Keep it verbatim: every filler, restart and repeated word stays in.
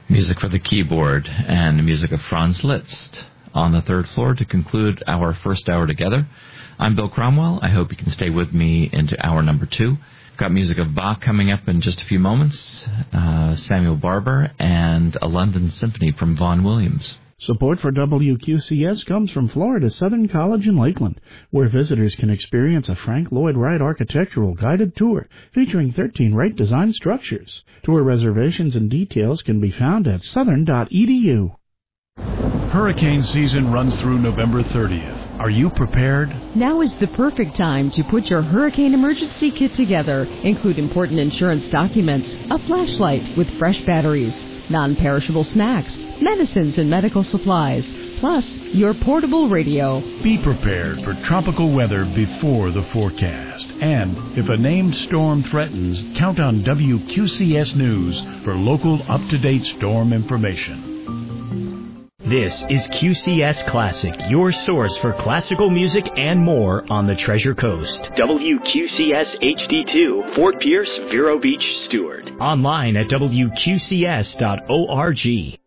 Music for the keyboard and music of Franz Liszt on the third floor to conclude our first hour together. I'm Bill Cromwell. I hope you can stay with me into hour number two. Got music of Bach coming up in just a few moments, uh, Samuel Barber, and a London Symphony from Vaughan Williams. Support for W Q C S comes from Florida Southern College in Lakeland, where visitors can experience a Frank Lloyd Wright architectural guided tour featuring thirteen Wright-designed structures. Tour reservations and details can be found at southern dot e d u. Hurricane season runs through November thirtieth. Are you prepared? Now is the perfect time to put your hurricane emergency kit together. Include important insurance documents, a flashlight with fresh batteries, non-perishable snacks, medicines and medical supplies, plus your portable radio. Be prepared for tropical weather before the forecast. And if a named storm threatens, count on W Q C S News for local up-to-date storm information. This is Q C S Classic, your source for classical music and more on the Treasure Coast. W Q C S H D two, Fort Pierce, Vero Beach, Stewart. Online at W Q C S dot org.